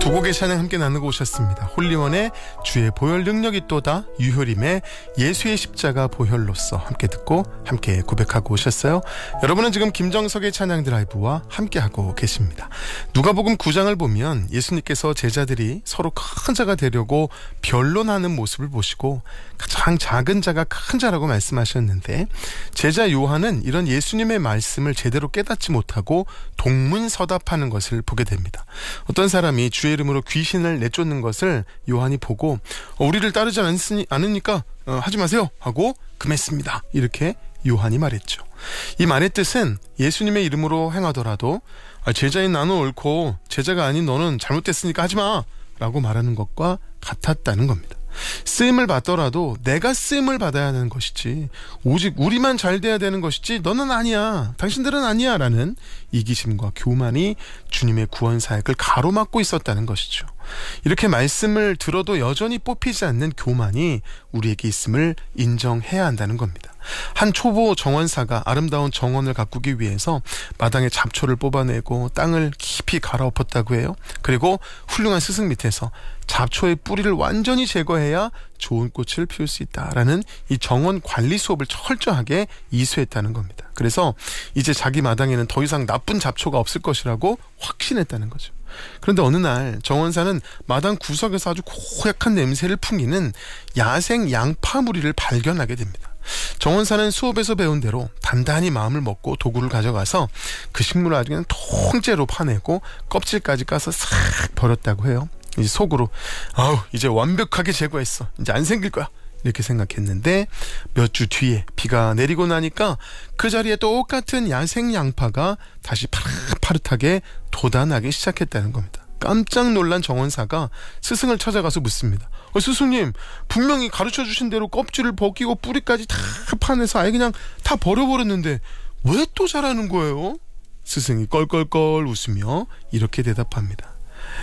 두 곡의 찬양 함께 나누고 오셨습니다. 홀리원의 주의 보혈 능력이 또다, 유효림의 예수의 십자가 보혈로서 함께 듣고 함께 고백하고 오셨어요. 여러분은 지금 김정석의 찬양 드라이브와 함께하고 계십니다. 누가복음 9장을 보면 예수님께서 제자들이 서로 큰 자가 되려고 변론하는 모습을 보시고 가장 작은 자가 큰 자라고 말씀하셨는데, 제자 요한은 이런 예수님의 말씀을 제대로 깨닫지 못하고 동문서답하는 것을 보게 됩니다. 어떤 사람이 주의 이름으로 귀신을 내쫓는 것을 요한이 보고 우리를 따르지 않으니까 하지 마세요 하고 금했습니다, 이렇게 요한이 말했죠. 이 말의 뜻은 예수님의 이름으로 행하더라도 제자인 나는 옳고 제자가 아닌 너는 잘못됐으니까 하지마 라고 말하는 것과 같았다는 겁니다. 쓰임을 받더라도 내가 쓰임을 받아야 하는 것이지, 오직 우리만 잘 돼야 되는 것이지 너는 아니야, 당신들은 아니야 라는 이기심과 교만이 주님의 구원 사역을 가로막고 있었다는 것이죠. 이렇게 말씀을 들어도 여전히 뽑히지 않는 교만이 우리에게 있음을 인정해야 한다는 겁니다. 한 초보 정원사가 아름다운 정원을 가꾸기 위해서 마당에 잡초를 뽑아내고 땅을 깊이 갈아엎었다고 해요. 그리고 훌륭한 스승 밑에서 잡초의 뿌리를 완전히 제거해야 좋은 꽃을 피울 수 있다라는 이 정원 관리 수업을 철저하게 이수했다는 겁니다. 그래서 이제 자기 마당에는 더 이상 나쁜 잡초가 없을 것이라고 확신했다는 거죠. 그런데 어느 날 정원사는 마당 구석에서 아주 고약한 냄새를 풍기는 야생 양파 무리를 발견하게 됩니다. 정원사는 수업에서 배운 대로 단단히 마음을 먹고 도구를 가져가서 그 식물을 아주 그냥 통째로 파내고 껍질까지 까서 싹 버렸다고 해요. 이제 속으로 이제 완벽하게 제거했어, 이제 안 생길 거야 이렇게 생각했는데, 몇 주 뒤에 비가 내리고 나니까 그 자리에 똑같은 야생 양파가 다시 파릇파릇하게 돋아나기 시작했다는 겁니다. 깜짝 놀란 정원사가 스승을 찾아가서 묻습니다. 스승님, 분명히 가르쳐 주신 대로 껍질을 벗기고 뿌리까지 다 파내서 아예 그냥 다 버려버렸는데 왜 또 자라는 거예요? 스승이 껄껄껄 웃으며 이렇게 대답합니다.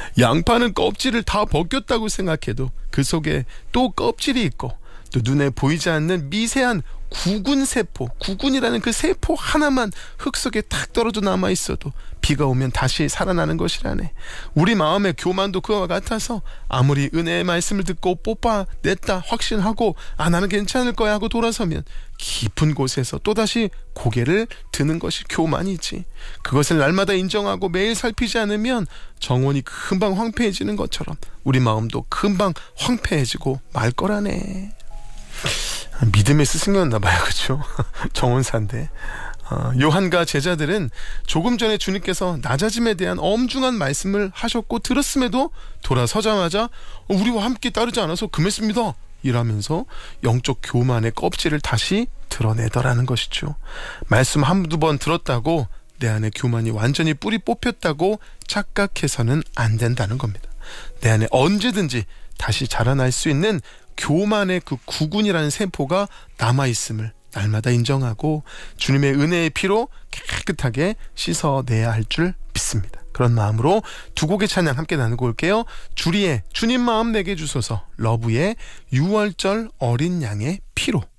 양파는 껍질을 다 벗겼다고 생각해도 그 속에 또 껍질이 있고, 또 눈에 보이지 않는 미세한 구근세포, 구근이라는 그 세포 하나만 흙 속에 탁 떨어져 남아있어도 비가 오면 다시 살아나는 것이라네. 우리 마음의 교만도 그와 같아서 아무리 은혜의 말씀을 듣고 뽑아냈다 확신하고 나는 괜찮을 거야 하고 돌아서면 깊은 곳에서 또다시 고개를 드는 것이 교만이지. 그것을 날마다 인정하고 매일 살피지 않으면 정원이 금방 황폐해지는 것처럼 우리 마음도 금방 황폐해지고 말 거라네. 믿음의 스승이었나 봐요. 그렇죠? 정원사인데. 요한과 제자들은 조금 전에 주님께서 낮아짐에 대한 엄중한 말씀을 하셨고 들었음에도 돌아서자마자 우리와 함께 따르지 않아서 금했습니다 이라면서 영적 교만의 껍질을 다시 드러내더라는 것이죠. 말씀 한두 번 들었다고 내 안에 교만이 완전히 뿌리 뽑혔다고 착각해서는 안 된다는 겁니다. 내 안에 언제든지 다시 자라날 수 있는 교만의 그 구근이라는 세포가 남아있음을 날마다 인정하고 주님의 은혜의 피로 깨끗하게 씻어내야 할 줄 믿습니다. 그런 마음으로 두 곡의 찬양 함께 나누고 올게요. 주리의 주님 마음 내게 주소서, 러브의 6월절 어린 양의 피로.